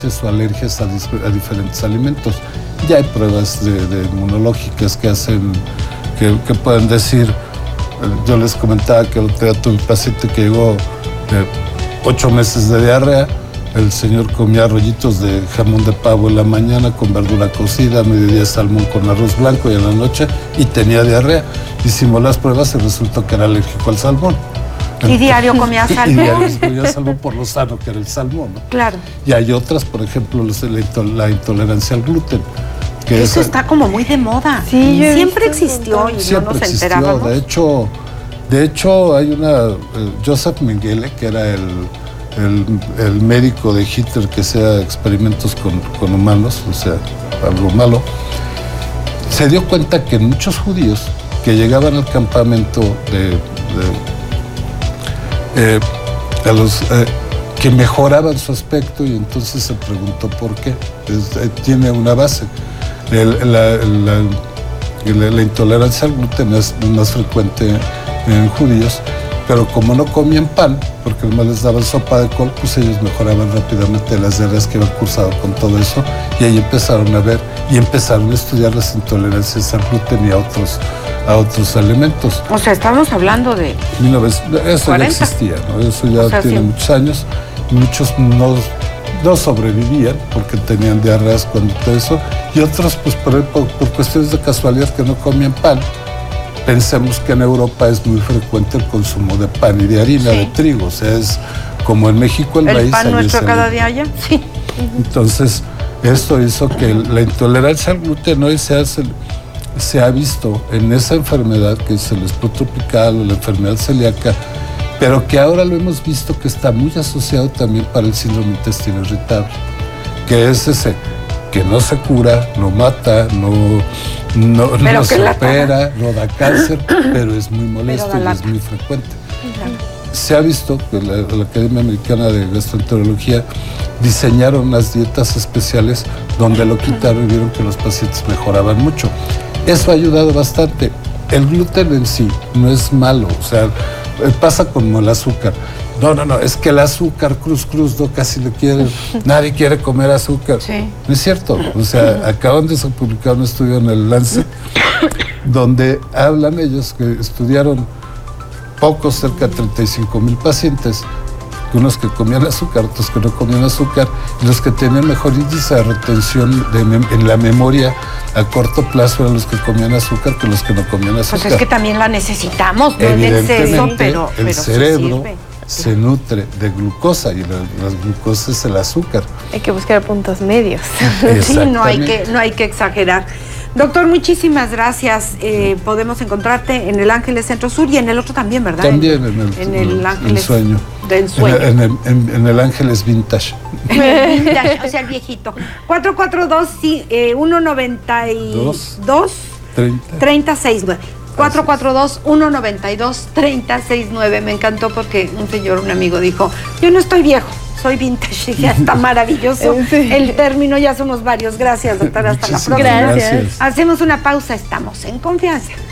o alergias a diferentes alimentos. Ya hay pruebas de inmunológicas que hacen, que pueden decir, yo les comentaba que el otro día tuve un paciente que llegó de 8 meses de diarrea. El señor comía rollitos de jamón de pavo en la mañana con verdura cocida, a mediodía salmón con arroz blanco y en la noche, y tenía diarrea. Hicimos las pruebas y resultó que era alérgico al salmón. Y diario comía salmón. Y diario comía salmón por lo sano que era el salmón, ¿no? Claro. Y hay otras, por ejemplo, la intolerancia al gluten. Que eso está como muy de moda. Sí, siempre existió y siempre no nos existió. enterábamos. De hecho hay Joseph Mengele, que era el médico de Hitler que hacía experimentos con humanos, o sea, algo malo, se dio cuenta que muchos judíos que llegaban al campamento que mejoraban su aspecto, y entonces se preguntó por qué. Tiene una base. La intolerancia al gluten es más frecuente en judíos, pero como no comían pan, porque además les daban sopa de col, pues ellos mejoraban rápidamente las diarreas que habían cursado con todo eso, y ahí empezaron a ver y empezaron a estudiar las intolerancias al gluten y a otros alimentos. O sea, estamos hablando de... Eso 40. Ya existía, ¿no? Eso ya tiene muchos años. Muchos no sobrevivían porque tenían diarreas cuando todo eso, y otros pues por cuestiones de casualidad que no comían pan. Pensemos que en Europa es muy frecuente el consumo de pan y de harina, de trigo, o sea, es como en México el maíz. ¿El pan nuestro cada día allá? Sí. Entonces, esto hizo que la intolerancia al gluten hoy se ha visto en esa enfermedad que es el esclerotropical o la enfermedad celíaca, pero que ahora lo hemos visto que está muy asociado también para el síndrome intestino irritable, que es ese que no se cura, no mata, no se opera, no da cáncer, pero es muy molesto y es muy frecuente. Se ha visto que la Academia Americana de Gastroenterología diseñaron unas dietas especiales donde lo quitaron y vieron que los pacientes mejoraban mucho. Eso ha ayudado bastante. El gluten en sí no es malo, o sea, pasa como el azúcar. No, es que el azúcar, cruz, no casi lo quieren, nadie quiere comer azúcar. Sí. No es cierto, o sea, acaban de publicar un estudio en el Lancet, donde hablan ellos que estudiaron cerca de 35,000 pacientes, unos que comían azúcar, otros que no comían azúcar, y los que tenían mejor índice de retención en la memoria a corto plazo eran los que comían azúcar que los que no comían azúcar. Pues es que también la necesitamos, no en exceso, pero el cerebro sí se nutre de glucosa, y la glucosa es el azúcar. Hay que buscar puntos medios. Sí, no hay que exagerar. Doctor, muchísimas gracias. Podemos encontrarte en el Ángeles Centro Sur y en el otro también, ¿verdad? También en el Ángeles Ensueño. De Ensueño. En el Ángeles Vintage. Vintage, o sea, el viejito. 442-192 3069. 442-192-3069. Me encantó porque un amigo dijo, yo no estoy viejo, soy vintage. Ya está maravilloso el término, ya somos varios. Gracias, doctora, hasta la próxima. Gracias. Hacemos una pausa, estamos en confianza.